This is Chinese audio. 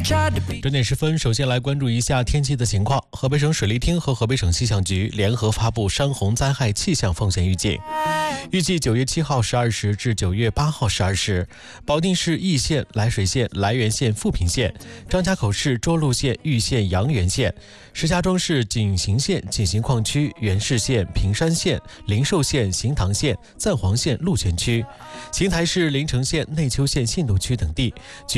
整点时分，首先来关注一下天气的情况。河北省水利厅和河北省气象局联合发布山洪灾害气象风险预警，预计9月7号12时至9月8号12时，保定市易县、涞水县、涞源县、富平县、张家口市涿鹿县、玉县、阳原县、石家庄市景行县、景行矿区、原市县、平山县、灵寿县、行塘县、赞皇县鹿泉区、邢台市临城县、内丘县信度区等地